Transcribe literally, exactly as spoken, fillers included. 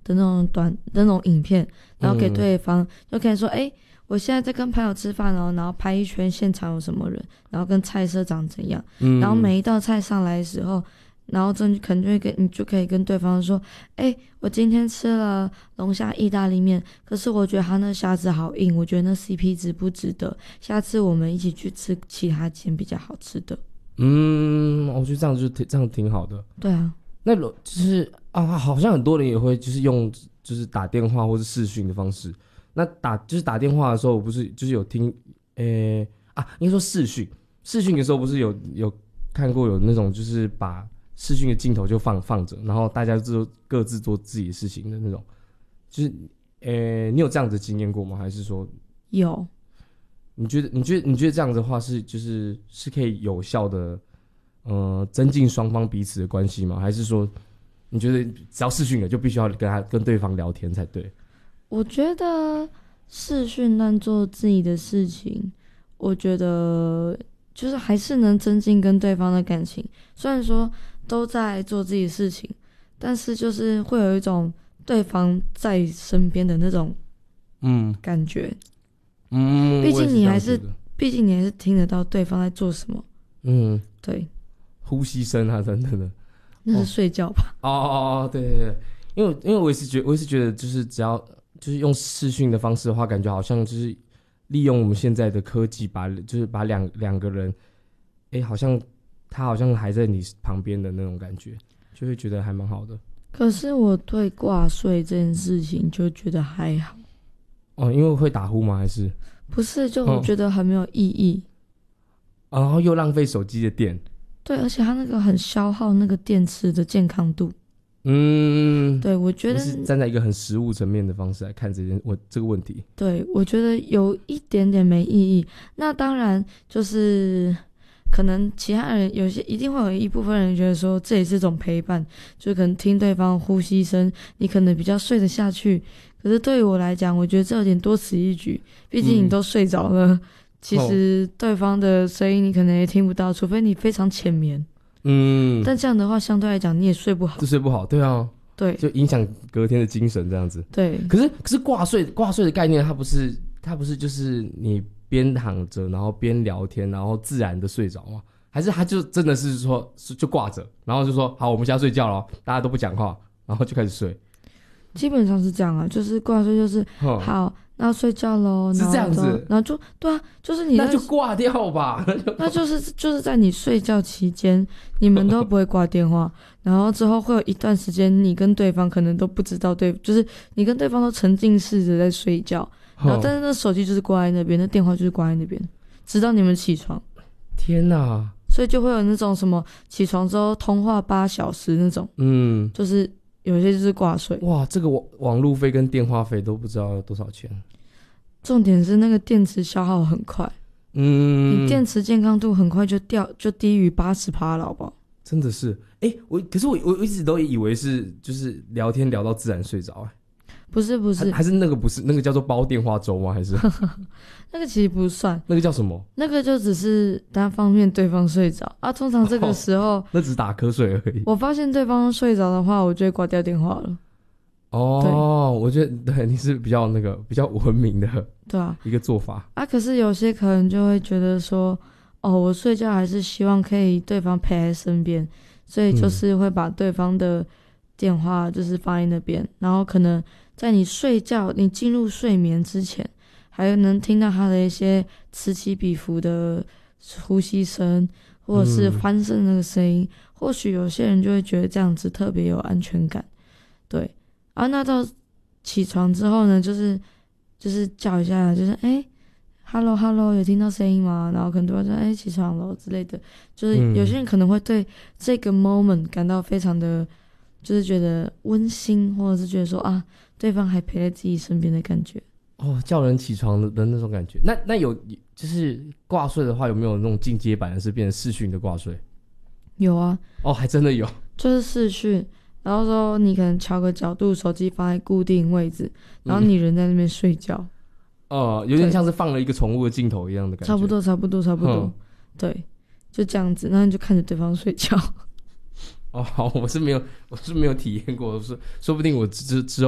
的那种短的那种影片，然后给对方、嗯、就可以说哎，我现在在跟朋友吃饭哦，然后拍一圈现场有什么人，然后跟菜色长怎样、嗯、然后每一道菜上来的时候，然后这可能就会跟你就可以跟对方说哎，我今天吃了龙虾意大利面，可是我觉得它那虾子好硬，我觉得那 C P 值不值得，下次我们一起去吃其他间比较好吃的。 嗯，我觉得这样就这样挺好的。 对啊， 那就是啊，好像很多人也会就是用就是打电话或是视讯的方式。那打就是打电话的时候，我不是就是有听，诶啊，应该说视讯，视讯的时候不是有有看过有那种就是把视讯的镜头就放放着，然后大家就各自做自己的事情的那种，就是诶，你有这样的经验过吗？还是说有？ 你觉得你觉得你觉得这样的话是就是是可以有效的呃增进双方彼此的关系吗？还是说你觉得只要视讯了就必须要跟他跟对方聊天才对？ 我觉得视讯但做自己的事情，我觉得就是还是能增进跟对方的感情。虽然说都在做自己的事情，但是就是会有一种对方在身边的那种嗯感觉。嗯，毕竟你还是毕竟你还是听得到对方在做什么。嗯，对， 呼吸声啊等等的。 那是睡觉吧？ 哦哦哦，对对对，因为因为我也是觉我也是觉得就是只要就是用视讯的方式的话，感觉好像就是利用我们现在的科技把就是把两两个人，哎，好像他好像还在你旁边的那种感觉，就会觉得还蛮好的。 可是我对挂睡这件事情就觉得还好。 哦，因为会打呼吗？还是不是？就我觉得很没有意义、 哦、然后又浪费手机的电。 对，而且它那个很消耗那个电池的健康度。嗯，对，我觉得是站在一个很实务层面的方式来看这件我这个问题。 对，我觉得有一点点没意义。那当然就是可能其他人有些一定会有一部分人觉得说这也是种陪伴，就可能听对方呼吸声，你可能比较睡得下去。可是对于我来讲，我觉得这有点多此一举，毕竟你都睡着了、嗯、其实对方的声音你可能也听不到，除非你非常浅眠。嗯，但这样的话相对来讲你也睡不好， 就睡不好。对啊， 对， 就影响隔天的精神这样子。 对， 可是可是挂睡挂睡的概念，它不是它不是就是你边躺着然后边聊天然后自然的睡着吗？还是他就真的是说就挂着，然后就说好我们现在睡觉了，大家都不讲话，然后就开始睡？ 基本上是这样啊，就是挂睡就是好，那睡觉咯， 是这样子， 然后就对啊，就是你那就挂掉吧。 那就是就是在你睡觉期间，你们都不会挂电话，然后之后会有一段时间，你跟对方可能都不知道对，就是你跟对方都沉浸式的在睡觉，然后但是那手机就是挂在那边，那电话就是挂在那边，直到你们起床。 天哪！ 所以就会有那种什么起床之后通话八小时那种，嗯，就是有些就是挂睡。 哇，这个网网路费跟电话费都不知道要多少钱。 重点是那个电池消耗很快，嗯，你电池健康度很快就掉，就低于八十趴了，好不好？ 真的是，哎、欸，我可是我我一直都以为是就是聊天聊到自然睡着、欸， 不是不是还，还是那个不是那个叫做煲电话粥吗？还是那个其实不算， 那个叫什么？ 那个就只是单方面对方睡着啊。通常这个时候、 哦、那只是打瞌睡而已。 我发现对方睡着的话，我就会挂掉电话了。 哦，我觉得对你是比较那个比较文明的， 对啊， 一个做法啊。可是有些可能就会觉得说，哦，我睡觉还是希望可以对方陪在身边，所以就是会把对方的电话就是放在那边、嗯，然后可能在你睡觉、你进入睡眠之前，还能听到他的一些此起彼伏的呼吸声，或者是翻身那个声音、嗯。或许有些人就会觉得这样子特别有安全感，对。啊，那到起床之后呢，就是就是叫一下，就是哎 ，hello hello， 有听到声音吗？然后可能都会说哎起床了之类的。就是有些人可能会对这个 moment 感到非常的，就是觉得温馨，或者是觉得说啊，对方还陪在自己身边的感觉。 哦，叫人起床的那种感觉。那那有就是挂睡的话，有没有那种进阶版的是变成视讯的挂睡？ 有啊。 哦，还真的有，就是视讯。然后说你可能调个角度，手机放在固定位置，然后你人在那边睡觉， 哦、嗯呃，有点像是放了一个宠物的镜头一样的感觉。 差不多，差不多，差不多，对，就这样子，然后你就看着对方睡觉。 哦，好，我是没有，我是没有体验过，说说不定我之之后。